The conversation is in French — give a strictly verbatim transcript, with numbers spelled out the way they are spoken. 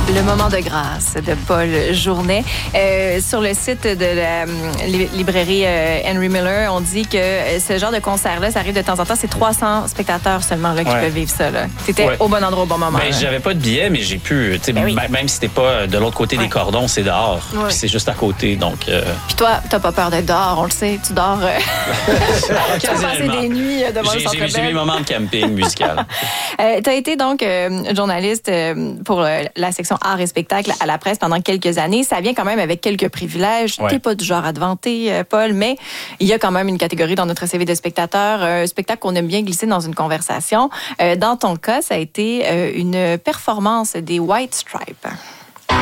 Le moment de grâce de Paul Journet. Euh, sur le site de la euh, librairie euh, Henry Miller, on dit que euh, ce genre de concert-là, ça arrive de temps en temps. C'est trois cents spectateurs seulement là, qui ouais. peuvent vivre ça. Tu étais ouais. au bon endroit au bon moment. Ben, j'avais pas de billet, mais j'ai pu. Ben oui. Même si c'était pas de l'autre côté ouais. des cordons, c'est dehors. Ouais. Puis c'est juste à côté. Donc. Euh... Puis toi, t'as pas peur d'être dehors, on le sait. Tu dors. Euh... tu as passé des nuits devant le Centre Bell. J'ai mes moments de camping musical. euh, tu as été donc euh, journaliste euh, pour euh, la section art et spectacle à la presse pendant quelques années. Ça vient quand même avec quelques privilèges. Ouais. T'es pas du genre à te vanter, euh, Paul, mais il y a quand même une catégorie dans notre C V de spectateur, un spectacle qu'on aime bien glisser dans une conversation. Euh, dans ton cas, ça a été euh, une performance des White Stripes.